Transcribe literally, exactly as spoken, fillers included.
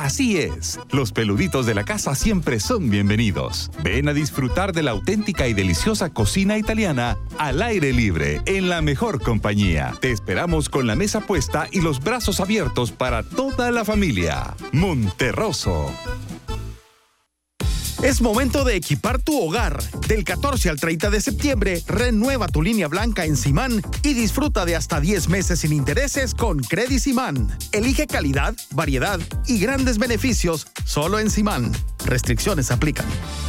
Así es, los peluditos de la casa siempre son bienvenidos. Ven a disfrutar de la auténtica y deliciosa cocina italiana al aire libre, en la mejor compañía. Te esperamos con la mesa puesta y los brazos abiertos para toda la familia. Monterroso. Es momento de equipar tu hogar. Del catorce al treinta de septiembre, renueva tu línea blanca en Simán y disfruta de hasta diez meses sin intereses con Credit Simán. Elige calidad, variedad y grandes beneficios solo en Simán. Restricciones aplican.